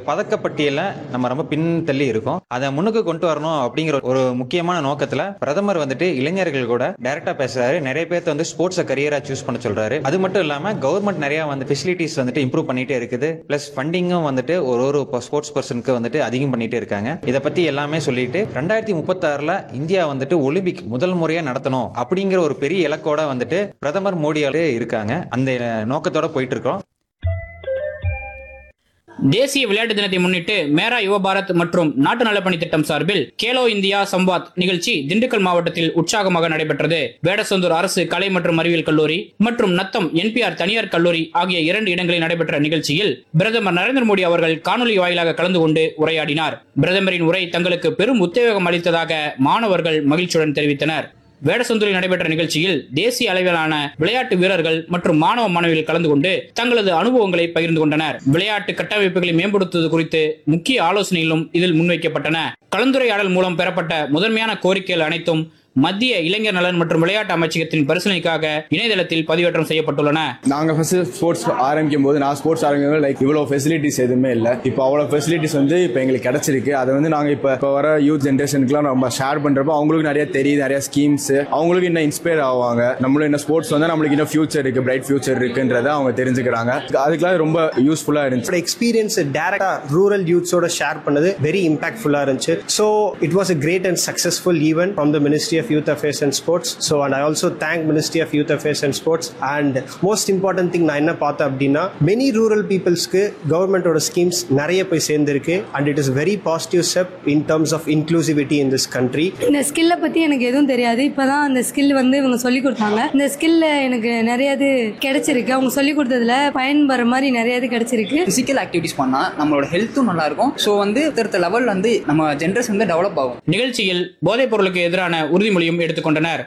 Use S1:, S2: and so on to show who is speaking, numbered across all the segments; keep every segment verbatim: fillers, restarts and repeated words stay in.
S1: பதக்கப்பட்டியல நம்ம ரொம்ப பின்தள்ளி இருக்கோம். அதை முன்னுக்கு கொண்டு வரணும் அப்படிங்கிற ஒரு முக்கியமான நோக்கத்துல பிரதமர் வந்துட்டு இளைஞர்கள் கூட டைரக்டா பேசுறாரு. நிறைய பேர் வந்து ஸ்போர்ட்ஸ் கரியரா சூஸ் பண்ண சொல்றாரு. அது மட்டும் இல்லாம கவர்மெண்ட் நிறைய வந்து ஃபெசிலிட்டிஸ் வந்துட்டு இம்ப்ரூவ் பண்ணிட்டே இருக்குது. பிளஸ் ஃபண்டிங்கும் வந்துட்டு ஒரு ஒரு ஸ்போர்ட்ஸ் பர்சனுக்கு வந்துட்டு அதிகம் பண்ணிட்டே இருக்காங்க. இதை பத்தி எல்லாமே சொல்லிட்டு ரெண்டாயிரத்தி முப்பத்தி ஆறுல இந்தியா வந்துட்டு ஒலிம்பிக் முதல் முறையா நடத்தணும் அப்படிங்கிற ஒரு பெரிய இலக்கோட வந்துட்டு பிரதமர் மோடியாலே இருக்காங்க. அந்த நோக்கத்தோட போயிட்டு இருக்கோம்.
S2: தேசிய விளையாட்டு தினத்தை முன்னிட்டு மேரா யுவ பாரத் மற்றும் நாட்டு நலப்பணி திட்டம் சார்பில் கேலோ இந்தியா சம்வாத் நிகழ்ச்சி திண்டுக்கல் மாவட்டத்தில் உற்சாகமாக நடைபெற்றது. வேடசந்தூர் அரசு கலை மற்றும் அறிவியல் கல்லூரி மற்றும் நத்தம் என்பிஆர் தனியார் கல்லூரி ஆகிய இரண்டு இடங்களில் நடைபெற்ற நிகழ்ச்சியில் பிரதமர் நரேந்திர மோடி அவர்கள் காணொலி வாயிலாக கலந்து கொண்டு உரையாடினார். பிரதமரின் உரை தங்களுக்கு பெரும் உத்வேகம் அளித்ததாக மாணவர்கள் மகிழ்ச்சியுடன் தெரிவித்தனர். வேடசந்தூரில் நடைபெற்ற நிகழ்ச்சியில் தேசிய அளவிலான விளையாட்டு வீரர்கள் மற்றும் மாணவ மாணவிகள் கலந்து கொண்டு தங்களது அனுபவங்களை பகிர்ந்து கொண்டனர். விளையாட்டு கட்டமைப்புகளை மேம்படுத்துவது குறித்து முக்கிய ஆலோசனைகளும் இதில் முன்வைக்கப்பட்டன. கலந்துரையாடல் மூலம் பெறப்பட்ட முதன்மையான கோரிக்கைகள் அனைத்தும் மத்திய இளைஞர் நலன் மற்றும் விளையாட்டு அமைச்சகத்தின் பரிசீலனைக்காக இணையதளத்தில் பதிவேற்றம் செய்யப்பட்டுள்ளன.
S3: நாங்க ஃபர்ஸ்ட் ஸ்போர்ட்ஸ் ஆரம்பிக்கும் போது நான் ஸ்போர்ட்ஸ் ஆரம்பிக்கும் லைக் இவ்வளவு ஃபெசிலிட்டிஸ் எதுவுமே இல்லை. இப்போ அவ்வளவு ஃபெசிலிட்டிஸ் வந்து இப்போ எங்களுக்கு கிடைச்சிருக்கு. அதை வந்து நாங்க இப்போ இப்போ வர யூத் ஜென்ரேஷனுக்குலாம் நம்ம ஷேர் பண்றப்போ அவங்களுக்கு நிறைய தெரியுது, நிறைய ஸ்கீம்ஸ், அவங்களுக்கு இன்னும் இன்ஸ்பயர் ஆவாங்க. நம்மளும் இந்த ஸ்போர்ட்ஸ் வந்து நம்மளுக்கு இன்னும் ஃபியூச்சர் இருக்கு, பிரைட் ஃபியூச்சர் இருக்குன்றதை அவங்க தெரிஞ்சுக்கிறாங்க. அதுக்கெல்லாம் ரொம்ப யூஸ்ஃபுல்லா இருந்துச்சு.
S4: எக்ஸ்பீரியன்ஸ் டைரக்டா ரூரல் யூத்ஸோட ஷேர் பண்ணது வெரி இம்பாக்ட்ஃபுல்லா இருந்துச்சு. So it was a great and successful event from the Ministry of Youth Affairs and Sports. So and I also thank Ministry of Youth Affairs and Sports. And most important thing நான் என்ன பார்த்தேன் அப்படின்னா many rural peoplesக்கு கவர்மெண்டோட schemes நிறைய போய் சேர்ந்திருக்கு. and it is very positive step in terms of inclusivity in this country.
S5: இந்த ஸ்கில்லை பத்தி எனக்கு எதுவும் தெரியாது. இப்பதான் அந்த ஸ்கில் வந்து இவங்க சொல்லி கொடுத்தாங்க. இந்த ஸ்கில்ல எனக்கு நிறையது கிடைச்சிருக்கு. அவங்க சொல்லி கொடுத்ததுல பயன்படுற மாதிரி நிறையது கிடைச்சிருக்கு.
S6: பிசிக்கல் ஆக்டிவிட்டிஸ் பண்ணா நம்மளோட ஹெல்த்தும் நல்லா இருக்கும். ஸோ வந்து அடுத்த லெவல் வந்து நம்ம ஜென்ரேஷன் வந்து டெவலப் ஆகும்.
S2: நிகழ்ச்சியில் போதைப் பொருளுக்கு எதிரான உறுதிமொழியும் எடுத்துக்கொண்டனர்.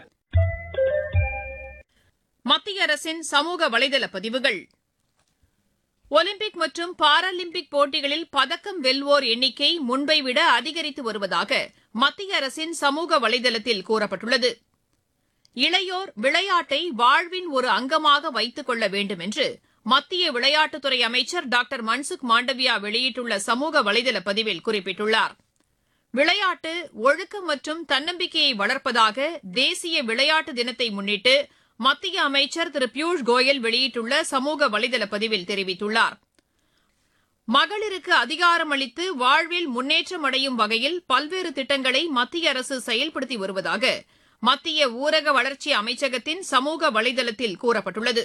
S7: மத்திய அரசின் சமூக வலைதள பதிவுகள். ஒலிம்பிக் மற்றும் பாராலிம்பிக் போட்டிகளில் பதக்கம் வெல்வோர் எண்ணிக்கை முன்பை விட அதிகரித்து வருவதாக மத்திய அரசின் சமூக வலைதளத்தில் கூறப்பட்டுள்ளது. இளையோர் விளையாட்டை வாழ்வின் ஒரு அங்கமாக வைத்துக் கொள்ள வேண்டும் என்று மத்திய விளையாட்டுத்துறை அமைச்சர் டாக்டர் மன்சுக் மாண்டவியா வெளியிட்டுள்ள சமூக வலைதள பதிவில் குறிப்பிட்டுள்ளார். விளையாட்டு ஒழுக்கம் மற்றும் தன்னம்பிக்கையை வளர்ப்பதாக தேசிய விளையாட்டு தினத்தை முன்னிட்டு மத்திய அமைச்சர் திரு பியூஷ் கோயல் வெளியிட்டுள்ள சமூக வலைதள பதிவில் தெரிவித்துள்ளார். மகளிருக்கு அதிகாரம் அளித்து வாழ்வில் முன்னேற்றம் அடையும் வகையில் பல்வேறு திட்டங்களை மத்திய அரசு செயல்படுத்தி வருவதாக மத்திய ஊரக வளர்ச்சி அமைச்சகத்தின் சமூக வலைதளத்தில் கூறப்பட்டுள்ளது.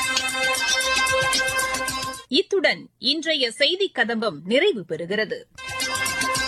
S7: இத்துடன் இன்றைய செய்திக் கதம்பம் நிறைவு பெறுகிறது.